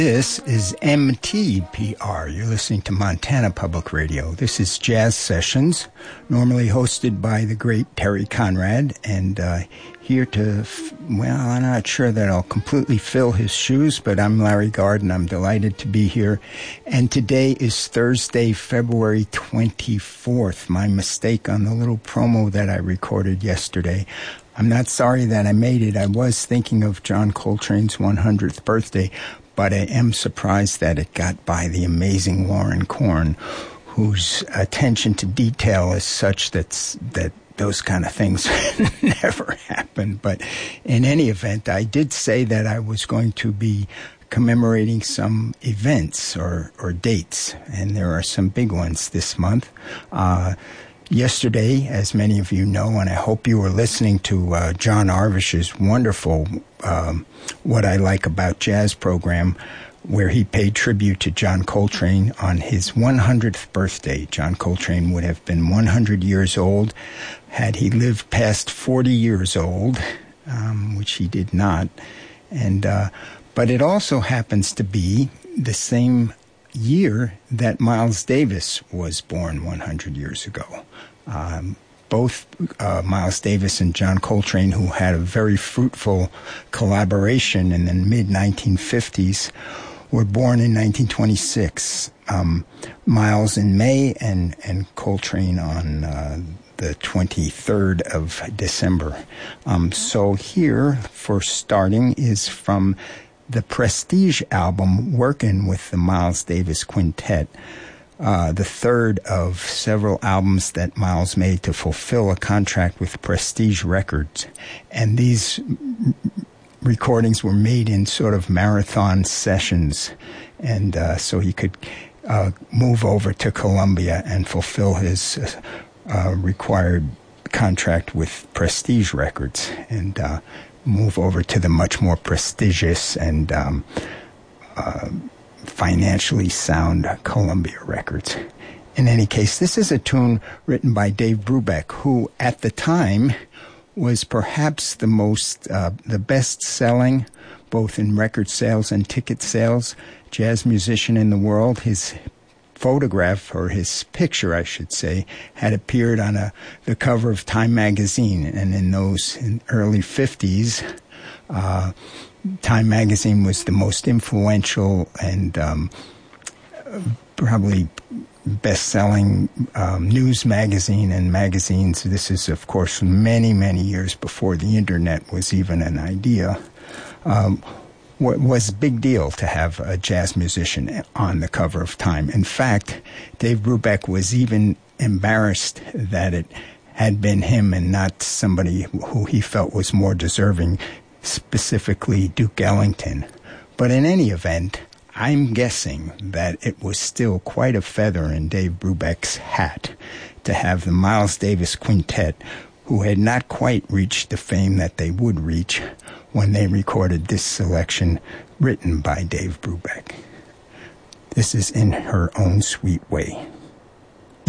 This is MTPR. You're listening to Montana Public Radio. This is Jazz Sessions, normally hosted by the great Terry Conrad, and here to, I'm not sure that I'll completely fill his shoes, but I'm Larry Garden. I'm delighted to be here. And today is Thursday, February 24th. My mistake on the little promo that I recorded yesterday. I'm not sorry that I made it. I was thinking of John Coltrane's 100th birthday, but I am surprised that it got by the amazing Warren Korn, whose attention to detail is such that those kind of things never happen. But in any event, I did say that I was going to be commemorating some events or dates, and there are some big ones this month. Yesterday, as many of you know, and I hope you were listening to John Arvish's wonderful What I Like About Jazz program, where he paid tribute to John Coltrane on his 100th birthday. John Coltrane would have been 100 years old had he lived past 40 years old, which he did not. And but it also happens to be the same year that Miles Davis was born 100 years ago. Both Miles Davis and John Coltrane, who had a very fruitful collaboration in the mid-1950s, were born in 1926. Miles in May and Coltrane on the 23rd of December. So here, for starting, is from the Prestige album, Workin' with the Miles Davis Quintet, the third of several albums that Miles made to fulfill a contract with Prestige Records. And these recordings were made in sort of marathon sessions, and so he could move over to Columbia and fulfill his required contract with Prestige Records and move over to the much more prestigious and financially sound Columbia Records. In any case, this is a tune written by Dave Brubeck, who at the time was perhaps the best-selling, both in record sales and ticket sales, jazz musician in the world. His photograph, or his picture, I should say, had appeared on the cover of Time magazine, and in early 50s, Time magazine was the most influential and probably best-selling news magazine and magazines. This is, of course, many, many years before the internet was even an idea. What was a big deal to have a jazz musician on the cover of Time. In fact, Dave Brubeck was even embarrassed that it had been him and not somebody who he felt was more deserving, specifically Duke Ellington. But in any event, I'm guessing that it was still quite a feather in Dave Brubeck's hat to have the Miles Davis Quintet, who had not quite reached the fame that they would reach when they recorded this selection written by Dave Brubeck. This is In Her Own Sweet Way.